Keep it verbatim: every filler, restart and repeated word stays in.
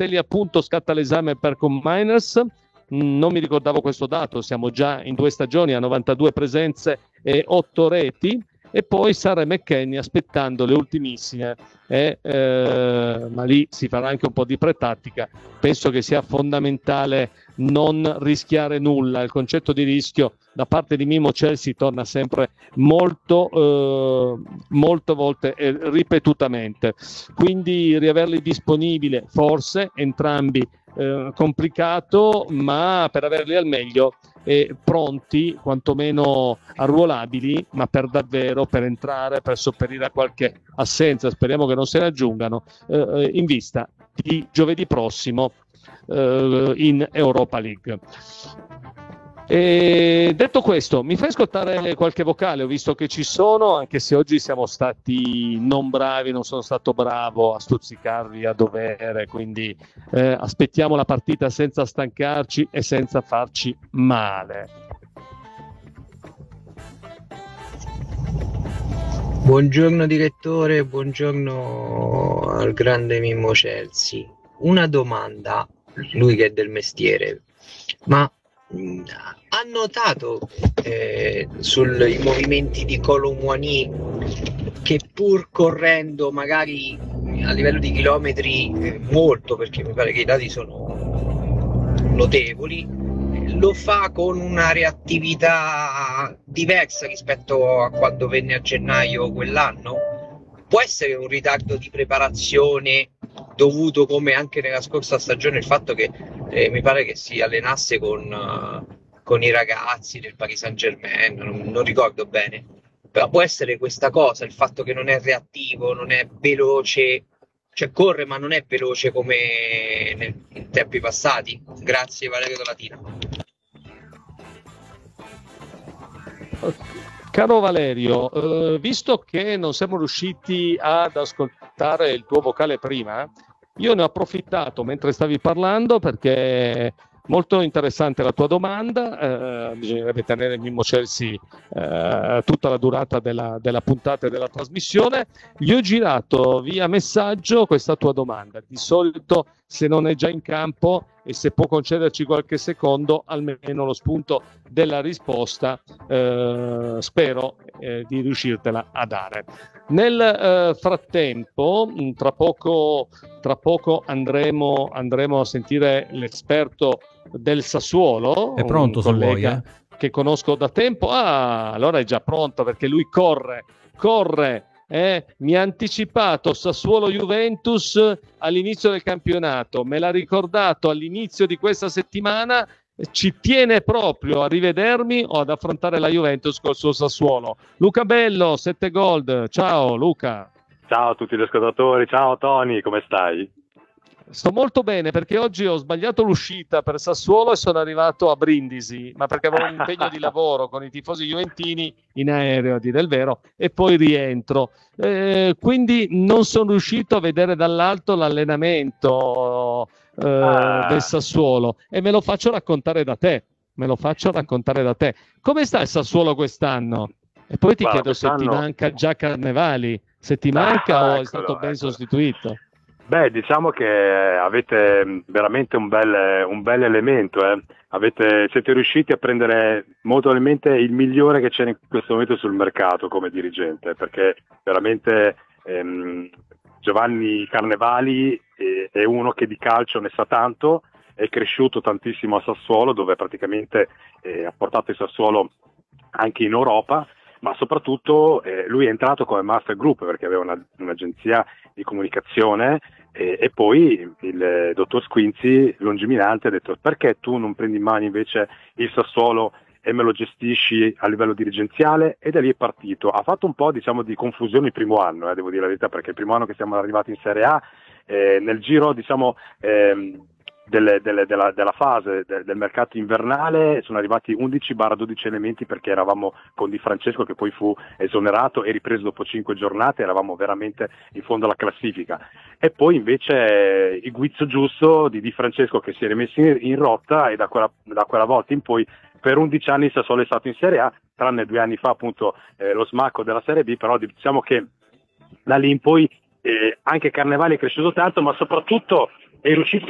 fratelli appunto scatta l'esame per Combiners. Non mi ricordavo questo dato, siamo già in due stagioni a novantadue presenze e otto reti, e poi Sarah McKennie aspettando le ultimissime, eh, eh, ma lì si farà anche un po' di pretattica. Penso che sia fondamentale non rischiare nulla. Il concetto di rischio da parte di Mimo Chelsea torna sempre molto eh, molte volte e ripetutamente, quindi riaverli disponibili forse entrambi eh, complicato, ma per averli al meglio e pronti, quantomeno arruolabili, ma per davvero, per entrare, per sopperire a qualche assenza, speriamo che non se ne aggiungano, eh, in vista di giovedì prossimo eh, in Europa League. E detto questo, mi fai ascoltare qualche vocale? Ho visto che ci sono, anche se oggi siamo stati non bravi, non sono stato bravo a stuzzicarvi a dovere, quindi eh, aspettiamo la partita senza stancarci e senza farci male. Buongiorno direttore, buongiorno al grande Mimmo Chelsea. Una domanda, lui che è del mestiere, ma mh, ha notato eh, sui movimenti di Kolo Muani che pur correndo magari a livello di chilometri eh, molto, perché mi pare che i dati sono notevoli, lo fa con una reattività diversa rispetto a quando venne a gennaio quell'anno? Può essere un ritardo di preparazione dovuto, come anche nella scorsa stagione, il fatto che eh, mi pare che si allenasse con, uh, con i ragazzi del Paris Saint-Germain, non, non ricordo bene, però può essere questa cosa, il fatto che non è reattivo, non è veloce, cioè corre ma non è veloce come nel, in tempi passati. Grazie Valerio Latina. Caro Valerio, eh, visto che non siamo riusciti ad ascoltare il tuo vocale prima, io ne ho approfittato mentre stavi parlando, perché molto interessante la tua domanda. Eh, bisognerebbe tenere Mimmo Chelsea eh, tutta la durata della, della puntata e della trasmissione. Gli ho girato via messaggio questa tua domanda. Di solito, se non è già in campo e se può concederci qualche secondo, almeno lo spunto della risposta, eh, spero eh, di riuscirtela a dare. Nel eh, frattempo, tra poco, tra poco andremo, andremo a sentire l'esperto del Sassuolo, è pronto, un collega se vuoi, eh? che conosco da tempo. Ah, allora è già pronto, perché lui corre, corre. Eh, mi ha anticipato Sassuolo-Juventus all'inizio del campionato, me l'ha ricordato all'inizio di questa settimana, ci tiene proprio a rivedermi o ad affrontare la Juventus col suo Sassuolo. Luca Bello, sette Gold, ciao Luca. Ciao a tutti gli ascoltatori, ciao Tony, come stai? Sto molto bene, perché oggi ho sbagliato l'uscita per Sassuolo e sono arrivato a Brindisi, ma perché avevo un impegno di lavoro con i tifosi juventini in aereo, a dire il vero, e poi rientro. Eh, quindi non sono riuscito a vedere dall'alto l'allenamento eh, ah. del Sassuolo, e me lo faccio raccontare da te. Me lo faccio raccontare da te. Come sta il Sassuolo quest'anno? E poi ti Guarda, chiedo quest'anno... se ti manca già Carnevali, se ti manca ah, o eccolo, è stato ben eccolo. sostituito. Beh, diciamo che avete veramente un bel, un bel elemento, eh. avete, siete riusciti a prendere molto probabilmente il migliore che c'è in questo momento sul mercato come dirigente, perché veramente ehm, Giovanni Carnevali è, è uno che di calcio ne sa tanto, è cresciuto tantissimo a Sassuolo, dove praticamente eh, ha portato il Sassuolo anche in Europa, ma soprattutto eh, lui è entrato come Master Group perché aveva una, un'agenzia di comunicazione e, e poi il eh, dottor Squinzi, lungimirante, ha detto: perché tu non prendi in mano invece il Sassuolo e me lo gestisci a livello dirigenziale? E da lì è partito. Ha fatto un po', diciamo, di confusione il primo anno, eh, devo dire la verità, perché il primo anno che siamo arrivati in Serie A, eh, nel giro, diciamo, ehm, Delle, delle, della, della fase de, del mercato invernale sono arrivati undici dodici elementi, perché eravamo con Di Francesco che poi fu esonerato e ripreso dopo cinque giornate, eravamo veramente in fondo alla classifica, e poi invece eh, il guizzo giusto di Di Francesco che si è rimesso in, in rotta, e da quella, da quella volta in poi per undici anni il Sassuolo è stato in Serie A, tranne due anni fa appunto eh, lo smacco della Serie B, però diciamo che da lì in poi eh, anche Carnevali è cresciuto tanto, ma soprattutto è riuscito